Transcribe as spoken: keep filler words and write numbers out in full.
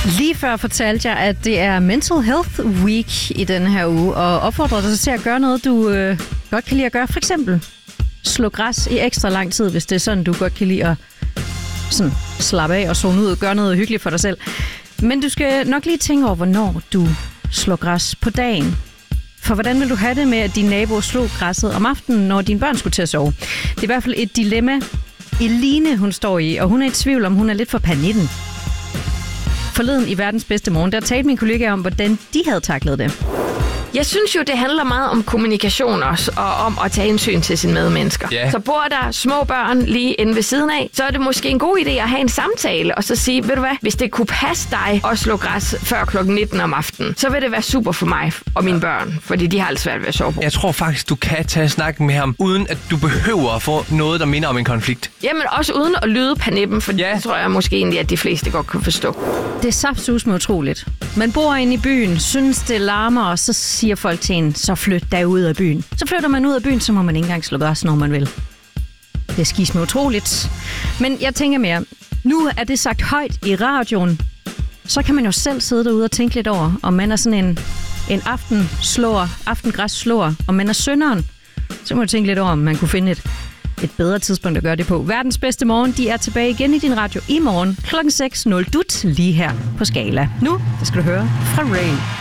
Lige før fortalte jeg, at det er Mental Health Week i denne her uge, og opfordrer dig til at gøre noget, du øh, godt kan lide at gøre. For eksempel slå græs i ekstra lang tid, hvis det er sådan, du godt kan lide at sådan, slappe af og zone ud og gøre noget hyggeligt for dig selv. Men du skal nok lige tænke over, hvornår du slår græs på dagen. For hvordan vil du have det med, at din nabo slog græsset om aftenen, når dine børn skulle til at sove? Det er i hvert fald et dilemma, Eline hun står i, og hun er i tvivl om, hun er lidt for panitten. Forleden i Verdens Bedste Morgen, der talte min kollega om, hvordan de havde taklet det. Jeg synes jo, det handler meget om kommunikation også, og om at tage hensyn til sine medmennesker. Yeah. Så bor der små børn lige inde ved siden af, så er det måske en god idé at have en samtale, og så sige, ved du hvad, hvis det kunne passe dig at slå græs før klokken nitten om aftenen, så vil det være super for mig og mine børn, fordi de har lidt svært ved at sove på. Jeg tror faktisk, du kan tage snakken med ham, uden at du behøver at få noget, der minder om en konflikt. Jamen også uden at lyde panippen, for Ja. det tror jeg måske egentlig, at de fleste godt kan forstå. Det er saftsusme utroligt. Man bor inde i byen, synes det larmer, og så siger folk til en, så flyt dig ud af byen. Så flytter man ud af byen, så må man ikke engang slå græs, når man vil. Det er skisme utroligt. Men jeg tænker mere, nu er det sagt højt i radioen, så kan man jo selv sidde derude og tænke lidt over, om man er sådan en, en aftenslår, aftengræsslår, om man er synderen. Så må du tænke lidt over, om man kunne finde et, et bedre tidspunkt at gøre det på. Verdens Bedste Morgen, de er tilbage igen i din radio i morgen klokken seks nul dut lige her på Skala. Nu skal du høre fra Rain.